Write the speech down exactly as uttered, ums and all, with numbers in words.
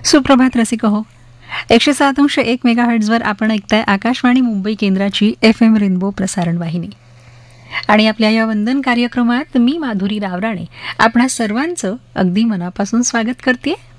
सुप्रभात रसिक हो. एकशे सात अंश एक मेगा हर्ट्झवर आपण ऐकताय आकाशवाणी मुंबई केंद्राची एफ एम रेनबो प्रसारण वाहिनी. आणि आपल्या या वंदन कार्यक्रमात मी माधुरी रावराणे आपणा सर्वांचं अगदी मनापासून स्वागत करते.